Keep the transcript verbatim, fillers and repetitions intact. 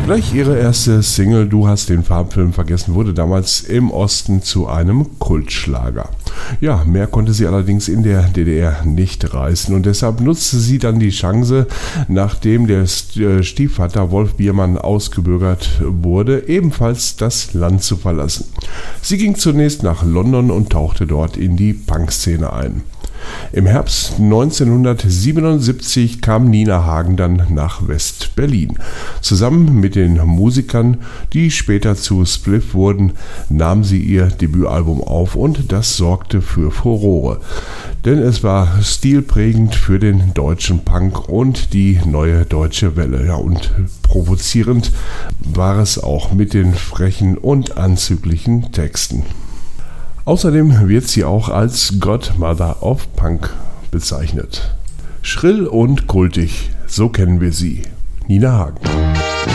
Gleich ihre erste Single Du hast den Farbfilm vergessen wurde damals im Osten zu einem Kultschlager. Ja, mehr konnte sie allerdings in der D D R nicht reißen und deshalb nutzte sie dann die Chance, nachdem der Stiefvater Wolf Biermann ausgebürgert wurde, ebenfalls das Land zu verlassen. Sie ging zunächst nach London und tauchte dort in die Punkszene ein. Im Herbst neunzehnhundertsiebenundsiebzig kam Nina Hagen dann nach West-Berlin. Zusammen mit den Musikern, die später zu Spliff wurden, nahm sie ihr Debütalbum auf und das sorgte für Furore. Denn es war stilprägend für den deutschen Punk und die neue deutsche Welle. Ja, und provozierend war es auch mit den frechen und anzüglichen Texten. Außerdem wird sie auch als Godmother of Punk bezeichnet. Schrill und kultig, so kennen wir sie. Nina Hagen.